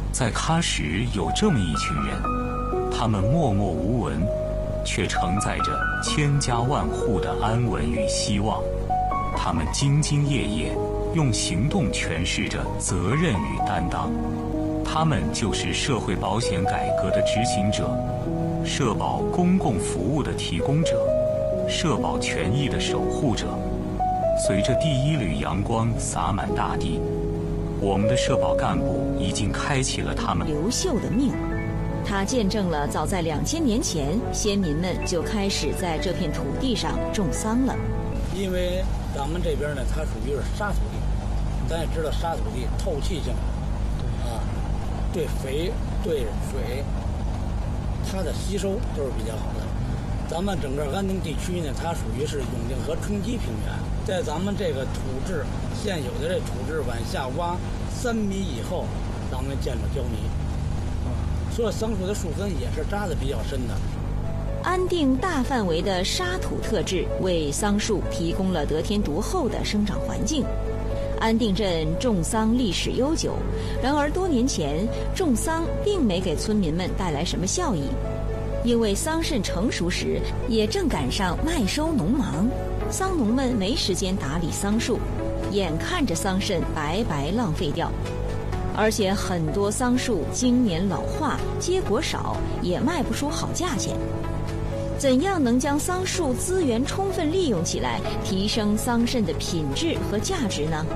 在喀什有这么一群人，他们默默无闻，却承载着千家万户的安稳与希望。他们兢兢业业，用行动诠释着责任与担当。他们就是社会保险改革的执行者，社保公共服务的提供者，社保权益的守护者。随着第一缕阳光洒满大地，我们的社保干部已经开启了他们刘秀的命。他见证了早在2000年前，先民们就开始在这片土地上种桑了。 因为咱们这边呢，它属于是沙土地，咱也知道沙土地透气性啊，对肥对水，它的吸收都是比较好的。咱们整个安定地区呢，它属于是永定河冲积平原，在咱们这个土质现有的这土质往下挖3米以后，咱们见着胶泥，所以桑树的树根也是扎得比较深的。 安定大范围的沙土特质为桑树提供了得天独厚的生长环境。安定镇种桑历史悠久，然而多年前种桑并没给村民们带来什么效益，因为桑葚成熟时也正赶上麦收农忙，桑农们没时间打理桑树，眼看着桑葚白白浪费掉。而且很多桑树经年老化，结果少，也卖不出好价钱。怎样能将桑树资源充分利用起来，提升桑葚的品质和价值呢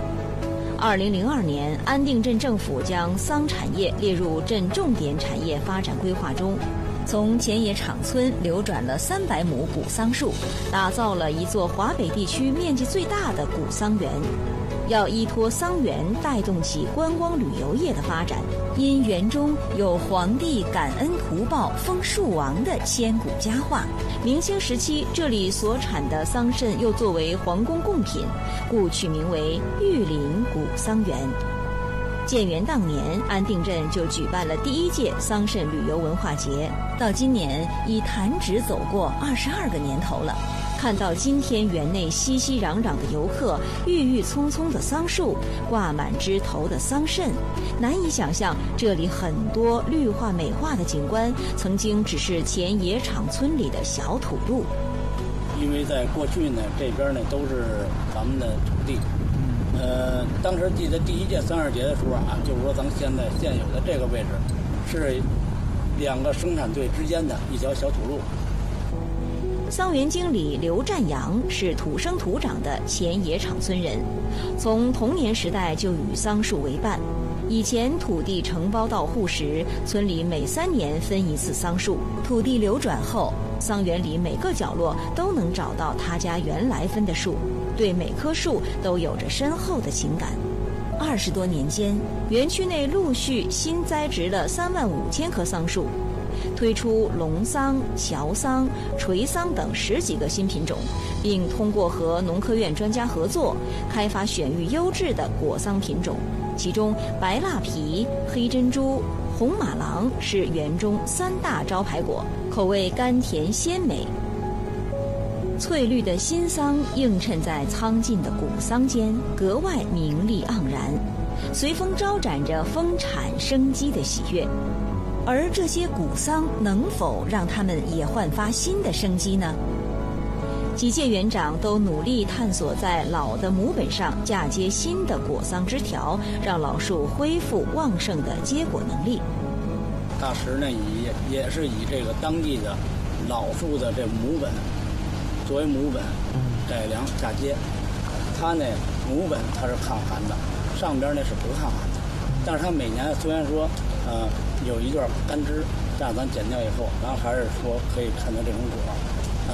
？2002年，安定镇政府将桑产业列入镇重点产业发展规划中，从前野场村流转了300亩古桑树，打造了一座华北地区面积最大的古桑园。要依托桑园带动起观光旅游业的发展，因园中有皇帝感恩图报封树王的千古佳话，明清时期这里所产的桑葚又作为皇宫贡品，故取名为玉林古桑园。建元当年，安定镇就举办了第1届桑葚旅游文化节，到今年已弹指走过22个年头了。看到今天园内熙熙攘攘的游客，郁郁葱葱的桑树，挂满枝头的桑葚，难以想象这里很多绿化美化的景观曾经只是前野场村里的小土路。 因为在过去呢，这边呢都是咱们的土地，当时记得第1届32节的时候啊，就是说咱们现在现有的这个位置是2个生产队之间的一条小土路。 桑园经理刘占阳是土生土长的前野场村人，从童年时代就与桑树为伴。以前土地承包到户时，村里每3年分一次桑树，土地流转后，桑园里每个角落都能找到他家原来分的树，对每棵树都有着深厚的情感。20多年间，园区内陆续新栽植了35000棵桑树，推出龙桑、乔桑、垂桑等10几个新品种，并通过和农科院专家合作，开发选育优质的果桑品种。其中白蜡皮、黑珍珠、红马郎是园中3大招牌果，口味甘甜鲜美。翠绿的新桑映衬在苍劲的古桑间，格外明丽盎然，随风招展着丰产生机的喜悦。而这些古桑能否让它们也焕发新的生机呢？几届园长都努力探索在老的母本上嫁接新的果桑枝条，让老树恢复旺盛的结果能力。 大石呢也是以这个当地的老树的这母本作为母本改良嫁接。它呢母本它是抗寒的，上边呢是不抗寒的，但是它每年虽然说有一段干枝，但是咱剪掉以后，然后还是说可以看到这种果。